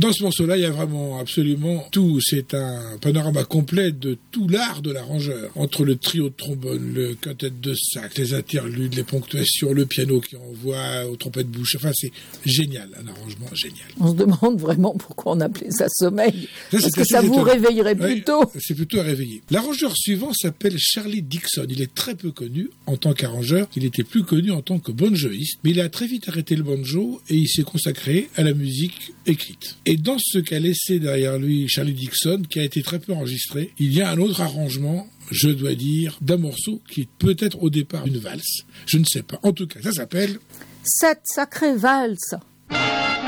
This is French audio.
Dans ce morceau-là, il y a vraiment absolument tout. C'est un panorama complet de tout l'art de l'arrangeur. Entre le trio de trombone, le quintet de sax, les interludes, les ponctuations, le piano qui envoie aux trompettes bouche. Enfin, c'est génial, un arrangement génial. On se demande vraiment pourquoi on appelait ça sommeil. Parce que ça vous réveillerait plutôt. Oui, c'est plutôt à réveiller. L'arrangeur suivant s'appelle Charlie Dixon. Il est très peu connu en tant qu'arrangeur. Il était plus connu en tant que banjoïste. Mais il a très vite arrêté le banjo et il s'est consacré à la musique écrite. Et dans ce qu'a laissé derrière lui Charlie Dixon, qui a été très peu enregistré, il y a un autre arrangement, je dois dire, d'un morceau qui est peut-être au départ une valse. Je ne sais pas. En tout cas, ça s'appelle Cette sacrée valse.